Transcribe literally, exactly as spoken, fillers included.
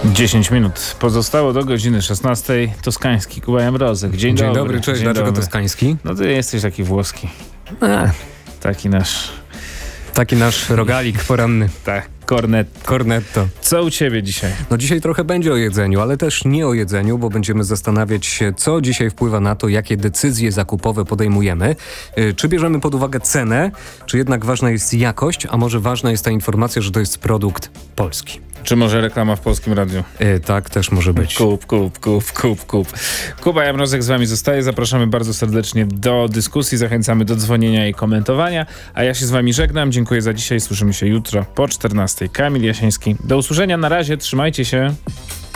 dziesięć minut pozostało do godziny szesnastej. Toskański, Kuba Jamrozek. Dzień, Dzień dobry. dobry, cześć. Dzień Dlaczego dobry. toskański? No ty jesteś taki włoski. A, Taki nasz... taki nasz rogalik poranny. Tak, kornet. Cornetto. Co u ciebie dzisiaj? No dzisiaj trochę będzie o jedzeniu, ale też nie o jedzeniu, bo będziemy zastanawiać się, co dzisiaj wpływa na to, jakie decyzje zakupowe podejmujemy. Yy, czy bierzemy pod uwagę cenę, czy jednak ważna jest jakość, a może ważna jest ta informacja, że to jest produkt polski. Czy może reklama w Polskim Radiu? Yy, tak, też może być. Kup, kup, kup, kup, kup. Kuba Jamrozek z wami zostaje. Zapraszamy bardzo serdecznie do dyskusji. Zachęcamy do dzwonienia i komentowania. A ja się z wami żegnam. Dziękuję za dzisiaj. Słyszymy się jutro po czternastej. Kamil Jasiński. Do usłyszenia. Na razie. Trzymajcie się.